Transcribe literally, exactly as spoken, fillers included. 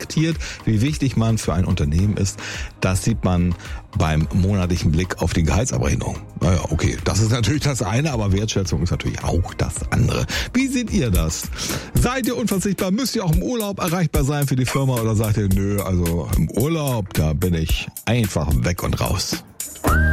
respektiert, wie wichtig man für ein Unternehmen ist, das sieht man beim monatlichen Blick auf die Gehaltsabrechnung. Naja, okay, das ist natürlich das eine, aber Wertschätzung ist natürlich auch das andere. Wie seht ihr das? Seid ihr unverzichtbar? Müsst ihr auch im Urlaub erreichbar sein für die Firma oder sagt ihr, nö, also im Urlaub, da bin ich einfach weg und raus?